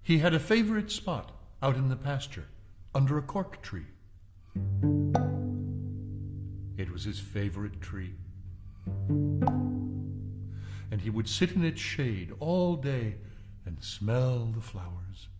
He had a favorite spot out in the pasture, under a cork tree. It was his favorite tree. And he would sit in its shade all day and smell the flowers.